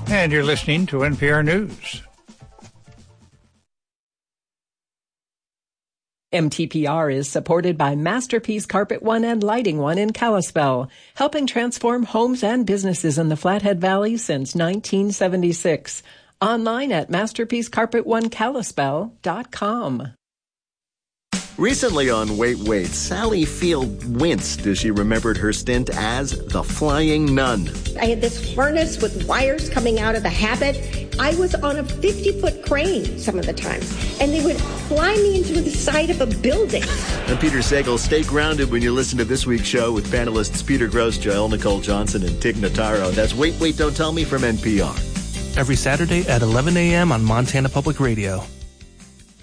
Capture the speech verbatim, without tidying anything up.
And you're listening to N P R News. M T P R is supported by Masterpiece Carpet One and Lighting One in Kalispell, helping transform homes and businesses in the Flathead Valley since nineteen seventy-six. Online at masterpiece carpet one kalispell dot com. Recently on Wait, Wait, Sally Field winced as she remembered her stint as the Flying Nun. I had this harness with wires coming out of the habit. I was on a fifty-foot crane some of the time, and they would fly me into the side of a building. I'm Peter Sagal. Stay grounded when you listen to this week's show with panelists Peter Grosz, Jael Nicole Johnson, and Tig Notaro. That's Wait, Wait, Don't Tell Me from N P R. Every Saturday at eleven a.m. on Montana Public Radio.